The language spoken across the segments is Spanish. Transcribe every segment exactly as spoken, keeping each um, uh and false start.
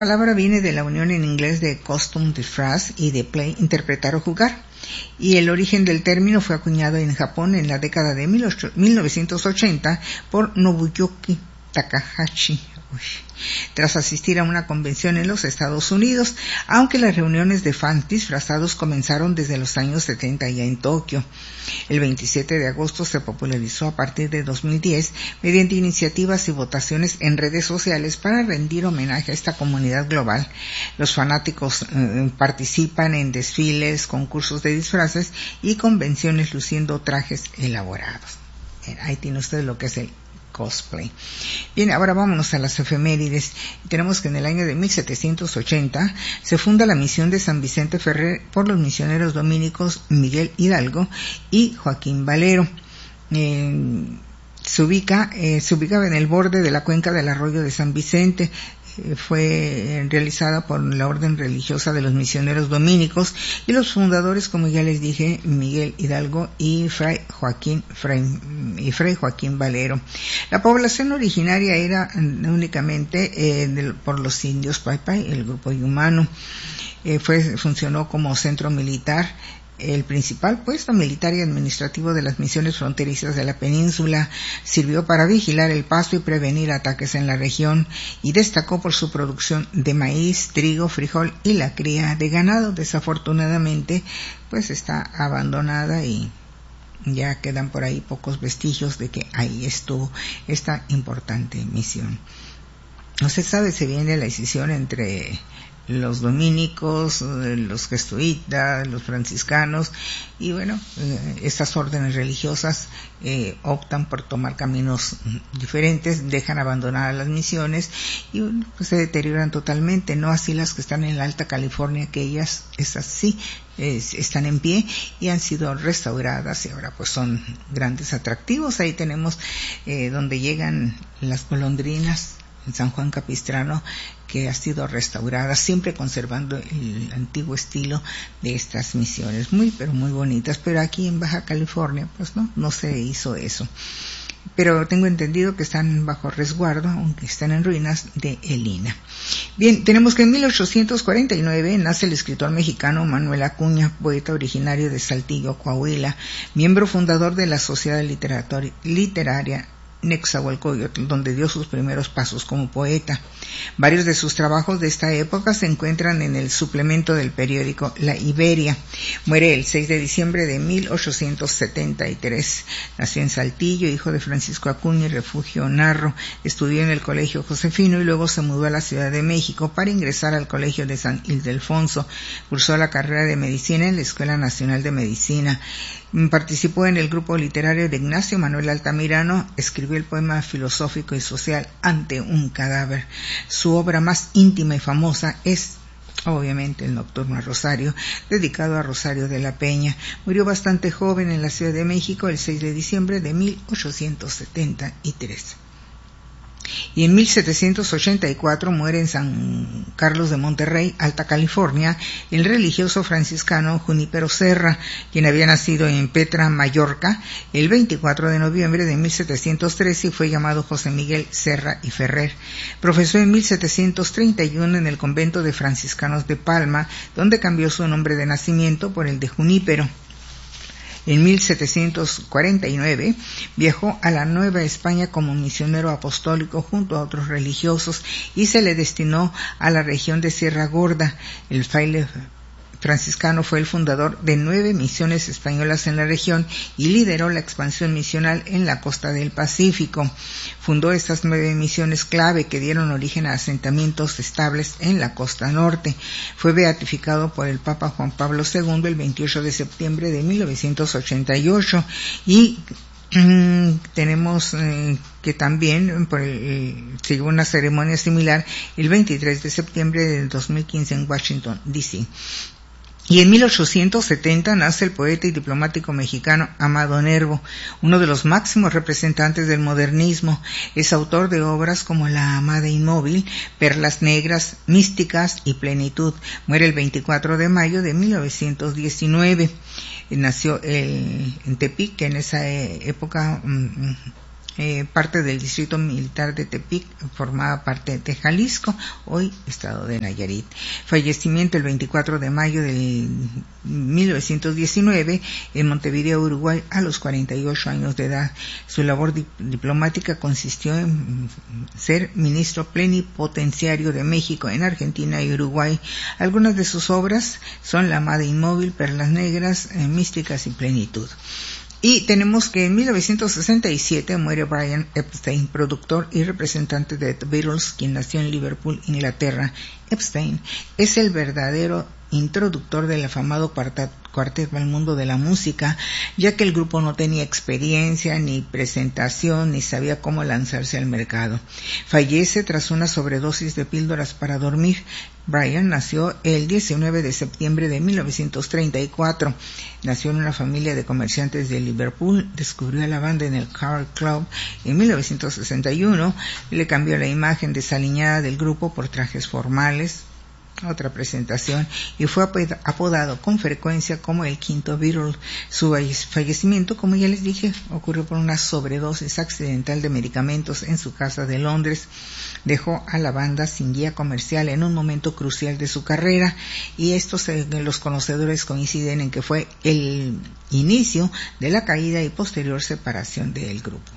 La palabra viene de la unión en inglés de costume, disfraz, y de play, interpretar o jugar. Y el origen del término fue acuñado en Japón en la década de mil novecientos ochenta por Nobuyuki Takahashi, Uy. tras asistir a una convención en los Estados Unidos, aunque las reuniones de fans disfrazados comenzaron desde los años setenta ya en Tokio. El veintisiete de agosto se popularizó a partir de dos mil diez mediante iniciativas y votaciones en redes sociales para rendir homenaje a esta comunidad global. Los fanáticos eh, participan en desfiles, concursos de disfraces y convenciones luciendo trajes elaborados. Ahí tiene usted lo que es el cosplay. Bien, ahora vámonos a las efemérides. Tenemos que en el año de mil setecientos ochenta se funda la misión de San Vicente Ferrer por los misioneros dominicos Miguel Hidalgo y Joaquín Valero. Eh, se ubica, eh, se ubicaba en el borde de la cuenca del arroyo de San Vicente. Fue realizada por la orden religiosa de los misioneros dominicos y los fundadores, como ya les dije, Miguel Hidalgo y Fray Joaquín, Fray, y Fray Joaquín Valero. La población originaria era únicamente eh, de, por los indios Paipai, el grupo Yumano. Eh, fue, funcionó como centro militar. El principal puesto militar y administrativo de las misiones fronterizas de la península, sirvió para vigilar el paso y prevenir ataques en la región y destacó por su producción de maíz, trigo, frijol y la cría de ganado. Desafortunadamente, pues está abandonada y ya quedan por ahí pocos vestigios de que ahí estuvo esta importante misión. No se sabe si viene la decisión entre los dominicos, los jesuitas, los franciscanos, y bueno, eh, estas órdenes religiosas eh, optan por tomar caminos diferentes, dejan abandonar las misiones y bueno, pues se deterioran totalmente, no así las que están en la Alta California, que ellas, esas sí, eh, están en pie y han sido restauradas y ahora pues son grandes atractivos. Ahí tenemos eh, donde llegan las golondrinas, en San Juan Capistrano, que ha sido restaurada, siempre conservando el antiguo estilo de estas misiones, muy pero muy bonitas, pero aquí en Baja California pues no, no se hizo eso. Pero tengo entendido que están bajo resguardo, aunque están en ruinas, de el I N A. Bien, tenemos que en mil ochocientos cuarenta y nueve nace el escritor mexicano Manuel Acuña, poeta originario de Saltillo, Coahuila, miembro fundador de la Sociedad Literaria Nezahualcóyotl, donde dio sus primeros pasos como poeta. Varios de sus trabajos de esta época se encuentran en el suplemento del periódico La Iberia. Muere el seis de diciembre de mil ochocientos setenta y tres. Nació en Saltillo, hijo de Francisco Acuña y Refugio Narro. Estudió en el Colegio Josefino y luego se mudó a la Ciudad de México para ingresar al Colegio de San Ildefonso. Cursó la carrera de Medicina en la Escuela Nacional de Medicina. Participó en el grupo literario de Ignacio Manuel Altamirano, escribió el poema filosófico y social Ante un cadáver. Su obra más íntima y famosa es, obviamente, el Nocturno a Rosario, dedicado a Rosario de la Peña. Murió bastante joven en la Ciudad de México el seis de diciembre de mil ochocientos setenta y tres. Y en mil setecientos ochenta y cuatro muere en San Carlos de Monterrey, Alta California, el religioso franciscano Junípero Serra, quien había nacido en Petra, Mallorca, el veinticuatro de noviembre de mil setecientos trece y fue llamado José Miguel Serra y Ferrer. Profesó en mil setecientos treinta y uno en el convento de franciscanos de Palma, donde cambió su nombre de nacimiento por el de Junípero. En mil setecientos cuarenta y nueve viajó a la Nueva España como misionero apostólico junto a otros religiosos y se le destinó a la región de Sierra Gorda. El fraile franciscano fue el fundador de nueve misiones españolas en la región y lideró la expansión misional en la costa del Pacífico. Fundó estas nueve misiones clave que dieron origen a asentamientos estables en la costa norte. Fue beatificado por el Papa Juan Pablo segundo el veintiocho de septiembre de mil novecientos ochenta y ocho y mm, tenemos eh, que también por el, siguió una ceremonia similar el veintitrés de septiembre del dos mil quince en Washington, D C Y en mil ochocientos setenta nace el poeta y diplomático mexicano Amado Nervo, uno de los máximos representantes del modernismo. Es autor de obras como La amada inmóvil, Perlas negras, Místicas y Plenitud. Muere el veinticuatro de mayo de mil novecientos diecinueve. Nació el, en Tepic, que en esa época um, Eh, parte del distrito militar de Tepic, formaba parte de Jalisco, hoy estado de Nayarit. Fallecimiento el veinticuatro de mayo de mil novecientos diecinueve en Montevideo, Uruguay, a los cuarenta y ocho años de edad. Su labor dip- diplomática consistió en ser ministro plenipotenciario de México en Argentina y Uruguay. Algunas de sus obras son La amada inmóvil, Perlas negras, eh, Místicas y Plenitud. Y tenemos que en mil novecientos sesenta y siete muere Brian Epstein, productor y representante de The Beatles, quien nació en Liverpool, Inglaterra. Epstein es el verdadero introductor del afamado cuarteto al mundo de la música, ya que el grupo no tenía experiencia ni presentación ni sabía cómo lanzarse al mercado. Fallece tras una sobredosis de píldoras para dormir. Brian nació el diecinueve de septiembre de mil novecientos treinta y cuatro. Nació en una familia de comerciantes de Liverpool, descubrió a la banda en el Car Club en mil novecientos sesenta y uno, le cambió la imagen desaliñada del grupo por trajes formales, otra presentación, y fue apodado con frecuencia como el quinto Beatle. Su fallecimiento, como ya les dije, ocurrió por una sobredosis accidental de medicamentos en su casa de Londres. Dejó a la banda sin guía comercial en un momento crucial de su carrera, y estos eh, los conocedores coinciden en que fue el inicio de la caída y posterior separación del grupo.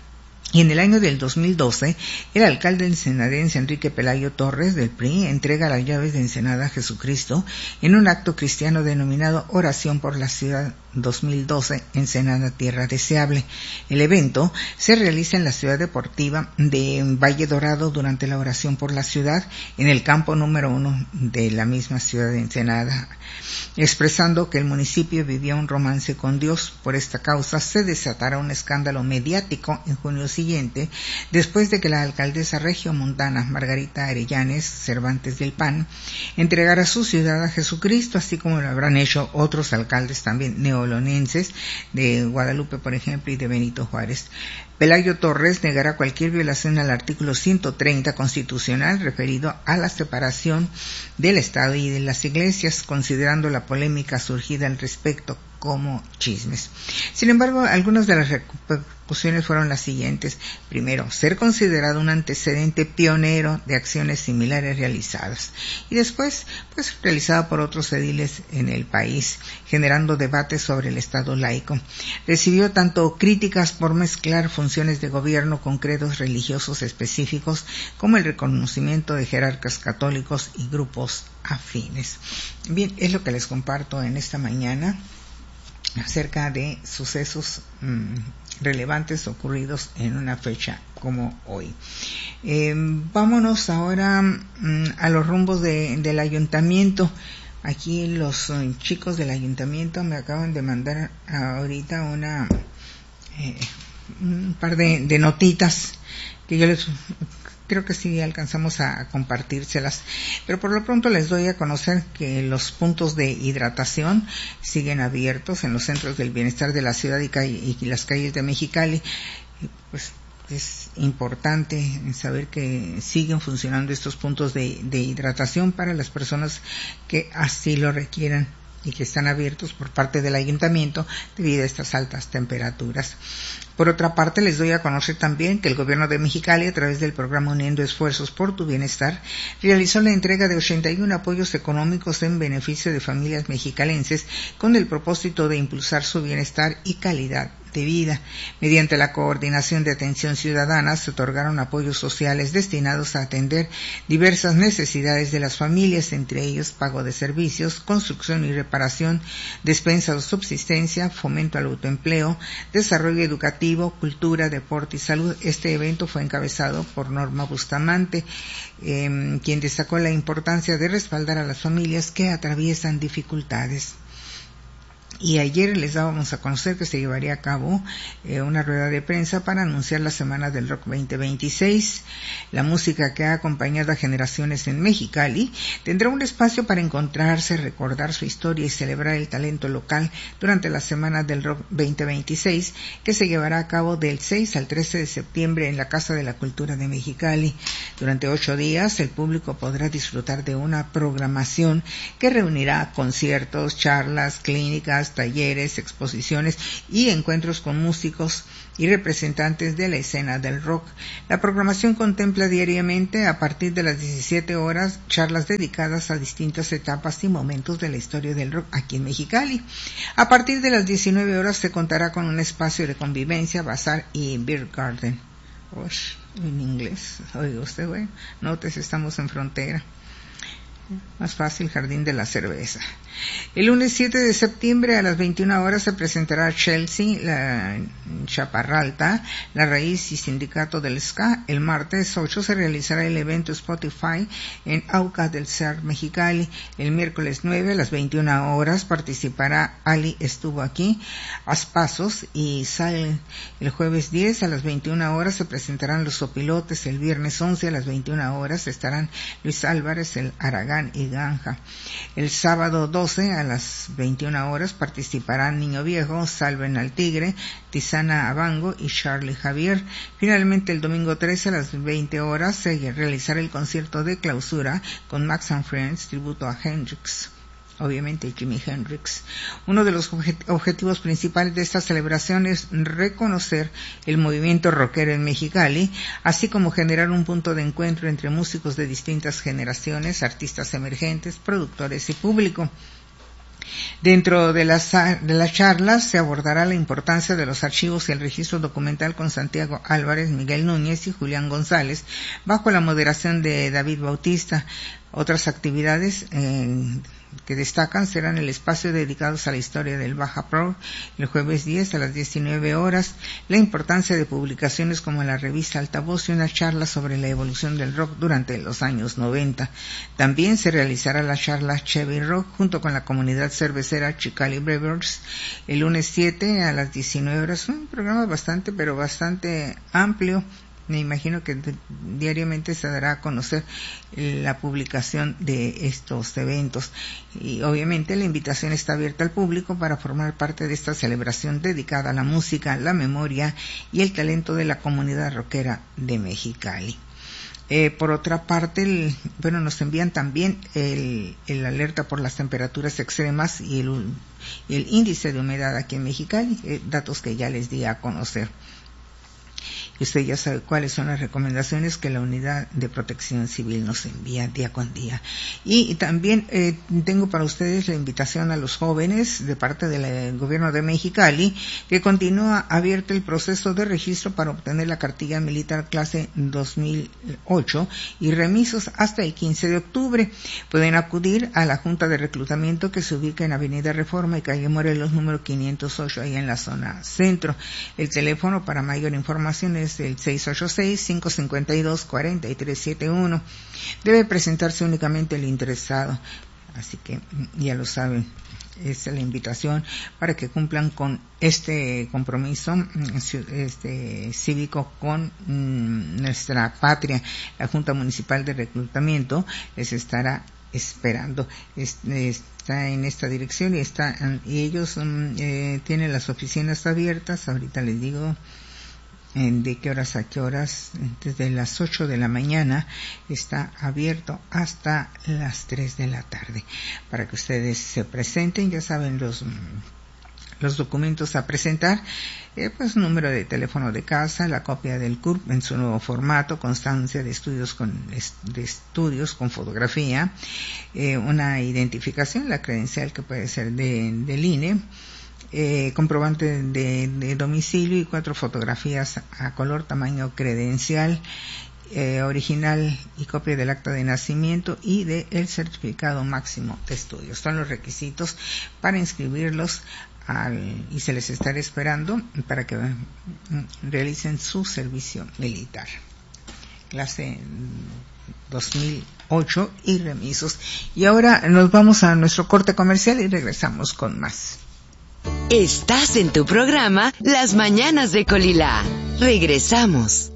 Y en el año del dos mil doce, el alcalde ensenadense Enrique Pelayo Torres del P R I entrega las llaves de Ensenada a Jesucristo en un acto cristiano denominado Oración por la Ciudad dos mil doce, Ensenada Tierra Deseable. El evento se realiza en la ciudad deportiva de Valle Dorado durante la oración por la ciudad, en el campo número uno de la misma ciudad de Ensenada, expresando que el municipio vivía un romance con Dios. Por esta causa se desatará un escándalo mediático en junio siguiente, después de que la alcaldesa regiomontana Margarita Arellanes Cervantes del P A N entregara su ciudad a Jesucristo, así como lo habrán hecho otros alcaldes también neolonenses, de Guadalupe, por ejemplo, y de Benito Juárez. Pelayo Torres negará cualquier violación al artículo ciento treinta constitucional referido a la separación del Estado y de las iglesias, considerando la polémica surgida al respecto como chismes. Sin embargo, algunas de las repercusiones fueron las siguientes. Primero, ser considerado un antecedente pionero de acciones similares realizadas, y después, pues, realizada por otros ediles en el país, generando debates sobre el Estado laico. Recibió tanto críticas por mezclar funciones de gobierno con credos religiosos específicos, como el reconocimiento de jerarcas católicos y grupos afines. Bien, es lo que les comparto en esta mañana acerca de sucesos mmm, relevantes ocurridos en una fecha como hoy. Eh, vámonos ahora mmm, a los rumbos de, del ayuntamiento. Aquí los uh, chicos del ayuntamiento me acaban de mandar ahorita una eh, un par de, de notitas que yo les creo que sí alcanzamos a compartírselas, pero por lo pronto les doy a conocer que los puntos de hidratación siguen abiertos en los centros del bienestar de la ciudad y, calle, y las calles de Mexicali. Pues es importante saber que siguen funcionando estos puntos de, de hidratación para las personas que así lo requieran, y que están abiertos por parte del ayuntamiento debido a estas altas temperaturas. Por otra parte, les doy a conocer también que el gobierno de Mexicali, a través del programa Uniendo Esfuerzos por tu Bienestar, realizó la entrega de ochenta y uno apoyos económicos en beneficio de familias mexicalenses con el propósito de impulsar su bienestar y calidad de vida. Mediante la coordinación de atención ciudadana se otorgaron apoyos sociales destinados a atender diversas necesidades de las familias, entre ellos pago de servicios, construcción y reparación, despensa o subsistencia, fomento al autoempleo, desarrollo educativo, cultura, deporte y salud. Este evento fue encabezado por Norma Bustamante, eh, quien destacó la importancia de respaldar a las familias que atraviesan dificultades. Y ayer les dábamos a conocer que se llevaría a cabo eh, una rueda de prensa para anunciar la Semana del Rock veinte veintiséis. La música que ha acompañado a generaciones en Mexicali tendrá un espacio para encontrarse, recordar su historia y celebrar el talento local durante la Semana del Rock veinte veintiséis, que se llevará a cabo del seis al trece de septiembre en la Casa de la Cultura de Mexicali. Durante ocho días el público podrá disfrutar de una programación que reunirá conciertos, charlas, clínicas, charlas, talleres, exposiciones y encuentros con músicos y representantes de la escena del rock. La programación contempla diariamente, a partir de las diecisiete horas, charlas dedicadas a distintas etapas y momentos de la historia del rock aquí en Mexicali. A partir de las diecinueve horas se contará con un espacio de convivencia, bazar y beer garden. Ush, en inglés, oiga usted, bueno, notes, estamos en frontera. Más fácil, Jardín de la Cerveza. El lunes siete de septiembre a las veintiuna horas se presentará Chelsea, la Chaparralta, La Raíz y Sindicato del Ska. El martes ocho se realizará el evento Spotify en Aucas del Ser, Mexicali. El miércoles nueve a las veintiuna horas participará Ali Estuvo Aquí, Aspasos y Silent. El jueves diez a las veintiuna horas se presentarán Los Sopilotes. El viernes once a las veintiuna horas estarán Luis Álvarez, el Aragán y Ganja. El sábado doce a las veintiuna horas participarán Niño Viejo, Salven al Tigre, Tizana Abango y Charlie Javier. Finalmente el domingo trece a las veinte horas se realizará el concierto de clausura con Max and Friends, tributo a Hendrix. Obviamente Jimi Hendrix. Uno de los objet- objetivos principales de esta celebración es reconocer el movimiento rockero en Mexicali, así como generar un punto de encuentro entre músicos de distintas generaciones, artistas emergentes, productores y público. Dentro de las, de las charlas se abordará la importancia de los archivos y el registro documental con Santiago Álvarez, Miguel Núñez y Julián González, bajo la moderación de David Bautista. Otras actividades eh, que destacan serán el espacio dedicados a la historia del Baja Pro, el jueves diez a las diecinueve horas, la importancia de publicaciones como la revista Altavoz y una charla sobre la evolución del rock durante los años noventa. También se realizará la charla Chevy Rock junto con la comunidad cervecera Chicali Brewers el lunes siete a las diecinueve horas, un programa bastante, pero bastante amplio. Me imagino que diariamente se dará a conocer la publicación de estos eventos y obviamente la invitación está abierta al público para formar parte de esta celebración dedicada a la música, la memoria y el talento de la comunidad rockera de Mexicali. Eh, por otra parte, el, bueno, nos envían también el, el alerta por las temperaturas extremas y el, y el índice de humedad aquí en Mexicali, eh, datos que ya les di a conocer. Y usted ya sabe cuáles son las recomendaciones que la Unidad de Protección Civil nos envía día con día. Y, y también eh, tengo para ustedes la invitación a los jóvenes de parte del Gobierno de Mexicali, que continúa abierto el proceso de registro para obtener la cartilla militar clase dos mil ocho y remisos hasta el quince de octubre. Pueden acudir a la Junta de Reclutamiento que se ubica en Avenida Reforma y Calle Morelos, número quinientos ocho, ahí en la zona centro. El teléfono para mayor información es el seis ocho seis, cinco cinco dos, cuatro tres siete uno. Debe presentarse únicamente el interesado, así que ya lo saben, esta es la invitación para que cumplan con este compromiso este cívico con mm, nuestra patria. La Junta Municipal de Reclutamiento les estará esperando. Está en esta dirección y está y ellos mm, eh, tienen las oficinas abiertas. Ahorita les digo de qué horas a qué horas. Desde las ocho de la mañana está abierto hasta las tres de la tarde para que ustedes se presenten. Ya saben los los documentos a presentar, eh, pues número de teléfono de casa, la copia del C U R P en su nuevo formato, constancia de estudios con de estudios con fotografía, eh, una identificación, la credencial que puede ser de, del I N E, Eh, comprobante de, de domicilio y cuatro fotografías a color tamaño credencial, eh, original y copia del acta de nacimiento y de el certificado máximo de estudios. Son los requisitos para inscribirlos al, y se les estará esperando para que mm, realicen su servicio militar. Clase dos mil ocho y remisos. Y ahora nos vamos a nuestro corte comercial y regresamos con más. Estás en tu programa Las Mañanas de Colila. Regresamos.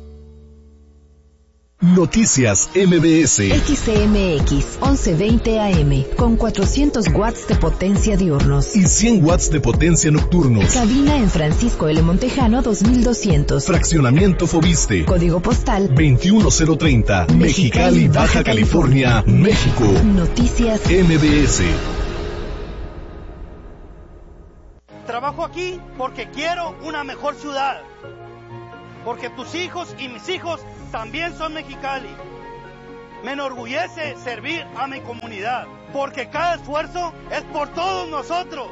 Noticias M B S. X C M X once veinte A M con cuatrocientos watts de potencia diurnos y cien watts de potencia nocturnos. Cabina en Francisco L. Montejano dos mil doscientos. Fraccionamiento Fobiste. Código postal veintiuno cero treinta. Mexicali, Baja California, México. Noticias M B S. trabajo aquí porque quiero una mejor ciudad. Porque tus hijos y mis hijos también son Mexicali. Me enorgullece servir a mi comunidad, porque cada esfuerzo es por todos nosotros.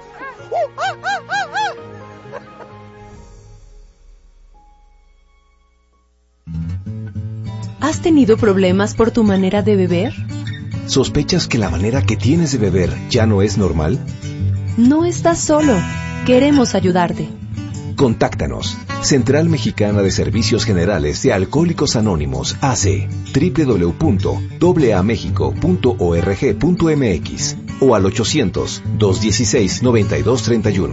¿Has tenido problemas por tu manera de beber? ¿Sospechas que la manera que tienes de beber ya no es normal? No estás solo. Queremos ayudarte. Contáctanos. Central Mexicana de Servicios Generales de Alcohólicos Anónimos, A C, doble u doble u doble u punto a mexico punto org punto m x o al ochocientos, dos dieciséis, noventa y dos treinta y uno.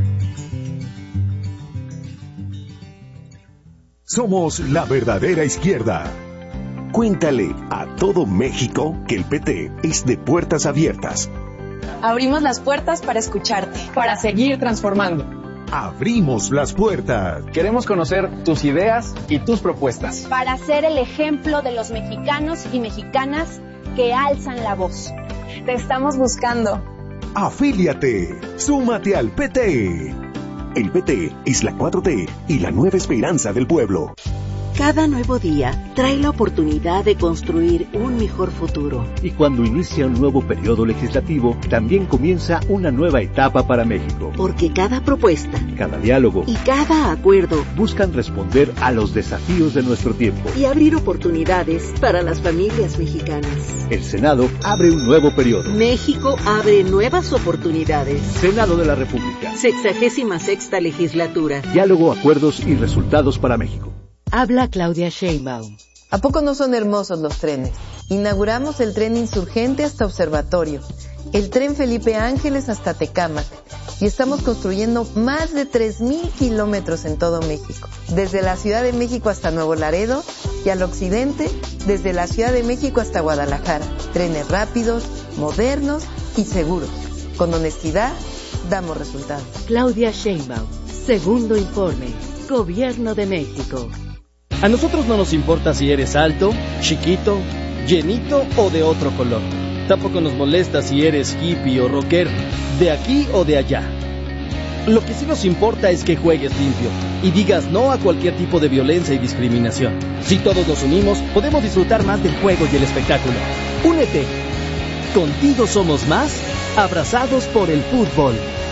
Somos la verdadera izquierda. Cuéntale a todo México que el P T es de puertas abiertas. Abrimos las puertas para escucharte, para seguir transformando. Abrimos las puertas. Queremos conocer tus ideas y tus propuestas. Para ser el ejemplo de los mexicanos y mexicanas que alzan la voz. Te estamos buscando. Afíliate. Súmate al P T. El P T es la cuatro T y la nueva esperanza del pueblo. Cada nuevo día trae la oportunidad de construir un mejor futuro. Y cuando inicia un nuevo periodo legislativo, también comienza una nueva etapa para México. Porque cada propuesta, cada diálogo y cada acuerdo buscan responder a los desafíos de nuestro tiempo y abrir oportunidades para las familias mexicanas. El Senado abre un nuevo periodo. México abre nuevas oportunidades. Senado de la República. Sexagésima sexta legislatura. Diálogo, acuerdos y resultados para México. Habla Claudia Sheinbaum. ¿A poco no son hermosos los trenes? Inauguramos el tren Insurgente hasta Observatorio, el tren Felipe Ángeles hasta Tecámac, y estamos construyendo más de tres mil kilómetros en todo México, desde la Ciudad de México hasta Nuevo Laredo y al occidente, desde la Ciudad de México hasta Guadalajara. Trenes rápidos, modernos y seguros. Con honestidad, damos resultados. Claudia Sheinbaum, segundo informe, Gobierno de México. A nosotros no nos importa si eres alto, chiquito, llenito o de otro color. Tampoco nos molesta si eres hippie o rockero, de aquí o de allá. Lo que sí nos importa es que juegues limpio y digas no a cualquier tipo de violencia y discriminación. Si todos nos unimos, podemos disfrutar más del juego y el espectáculo. Únete. Contigo somos más, abrazados por el fútbol.